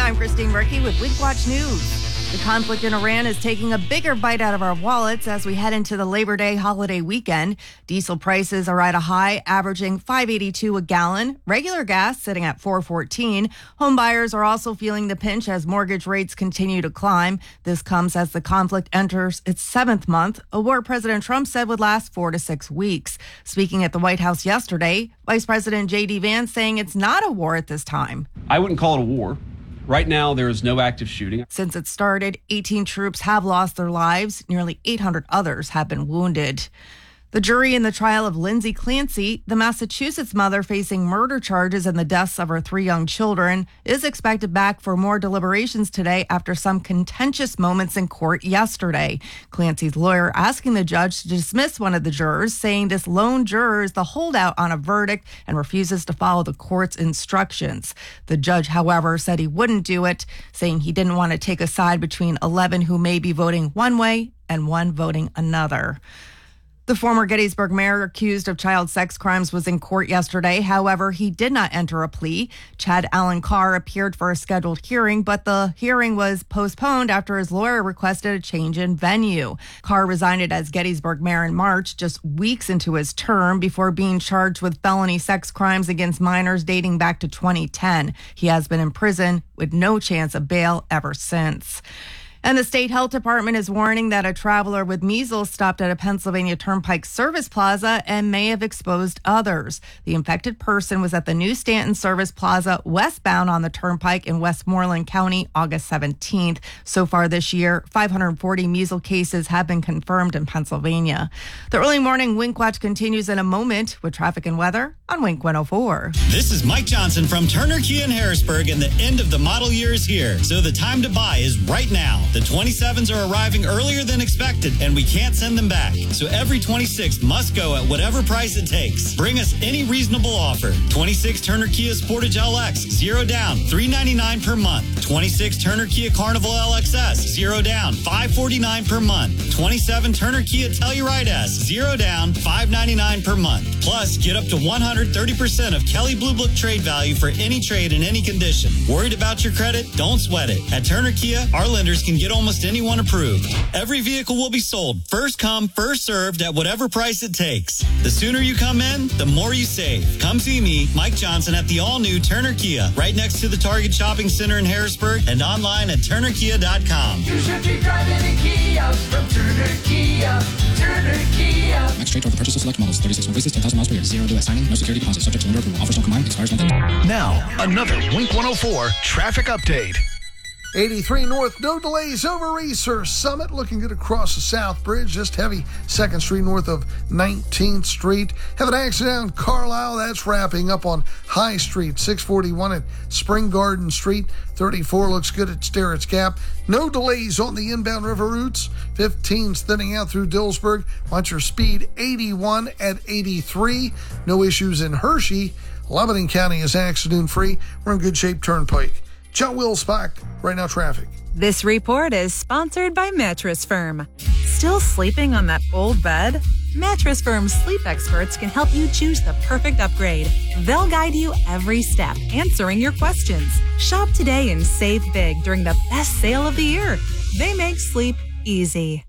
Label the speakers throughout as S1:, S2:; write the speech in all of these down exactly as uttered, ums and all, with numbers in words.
S1: I'm Christine Ricky with Wink Watch News. The conflict in Iran is taking a bigger bite out of our wallets as we head into the Labor Day holiday weekend. Diesel prices are at a high, averaging five eighty-two a gallon. Regular gas sitting at four fourteen. Home buyers are also feeling the pinch as mortgage rates continue to climb. This comes as the conflict enters its seventh month, a war President Trump said would last four to six weeks. Speaking at the White House yesterday, Vice President J D Vance saying it's not a war at this time.
S2: I wouldn't call it a war. Right now, there is no active shooting.
S1: Since it started, eighteen troops have lost their lives. Nearly eight hundred others have been wounded. The jury in the trial of Lindsay Clancy, the Massachusetts mother facing murder charges in the deaths of her three young children, is expected back for more deliberations today after some contentious moments in court yesterday. Clancy's lawyer asking the judge to dismiss one of the jurors, saying this lone juror is the holdout on a verdict and refuses to follow the court's instructions. The judge, however, said he wouldn't do it, saying he didn't want to take a side between eleven who may be voting one way and one voting another. The former Gettysburg mayor accused of child sex crimes was in court yesterday. However, he did not enter a plea. Chad Allen Carr appeared for a scheduled hearing, but the hearing was postponed after his lawyer requested a change in venue. Carr resigned as Gettysburg mayor in March, just weeks into his term, before being charged with felony sex crimes against minors dating back to twenty ten. He has been in prison with no chance of bail ever since. And the state health department is warning that a traveler with measles stopped at a Pennsylvania Turnpike service plaza and may have exposed others. The infected person was at the New Stanton Service Plaza westbound on the Turnpike in Westmoreland County August seventeenth. So far this year, five hundred forty measles cases have been confirmed in Pennsylvania. The early morning Wink Watch continues in a moment with traffic and weather on Wink one oh four.
S3: This is Mike Johnson from Turner Kia in Harrisburg, and the end of the model year is here. So the time to buy is right now. The twenty-sevens are arriving earlier than expected, and we can't send them back. So every twenty-six must go at whatever price it takes. Bring us any reasonable offer. twenty-six Turner Kia Sportage L X, zero down, three ninety-nine per month. twenty-six Turner Kia Carnival L X S, zero down, five forty-nine per month. twenty-seven Turner Kia Telluride S, zero down, five ninety-nine per month. Plus, get up to one hundred thirty percent of Kelley Blue Book trade value for any trade in any condition. Worried about your credit? Don't sweat it. At Turner Kia, our lenders can get almost anyone approved. Every vehicle will be sold first come, first served at whatever price it takes. The sooner you come in, the more you save. Come see me, Mike Johnson, at the all-new Turner Kia, right next to the Target Shopping Center in Harrisburg, and online at turner kia dot com.
S4: You should be driving a Kia from Turner Kia. Turner Kia.
S5: Max trade for the purchase of select models, thirty-six Oasis, ten thousand miles per year, zero due at signing, no security deposit, subject to lender approval. Offers don't combine, expires one day.
S6: Now, another Wink one oh four traffic update.
S7: eighty-three North, no delays over Research Summit. Looking good across the South Bridge. Just heavy second Street north of nineteenth Street. Have an accident on Carlisle. That's wrapping up on High Street. six forty-one at Spring Garden Street. thirty-four looks good at Sterrett's Gap. No delays on the inbound river routes. fifteen's thinning out through Dillsburg. Watch your speed. eighty-one at eighty-three. No issues in Hershey. Lebanon County is accident-free. We're in good shape. Turnpike. John Wills back. Right now, traffic.
S8: This report is sponsored by Mattress Firm. Still sleeping on that old bed? Mattress Firm's sleep experts can help you choose the perfect upgrade. They'll guide you every step, answering your questions. Shop today and save big during the best sale of the year. They make sleep easy.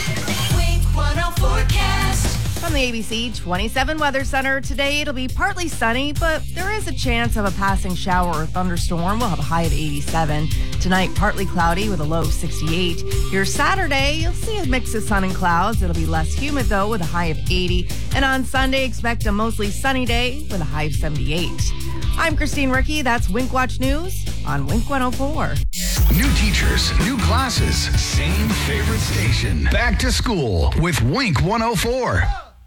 S4: Wink one oh forecast.
S1: From the A B C twenty-seven Weather Center, today it'll be partly sunny, but there is a chance of a passing shower or thunderstorm. We'll have a high of eighty-seven. Tonight, partly cloudy with a low of sixty-eight. Your Saturday, you'll see a mix of sun and clouds. It'll be less humid, though, with a high of eighty. And on Sunday, expect a mostly sunny day with a high of seventy-eight. I'm Christine Ricky. That's Wink Watch News on Wink one oh four.
S6: New teachers, new classes, same favorite station. Back to school with Wink one oh four.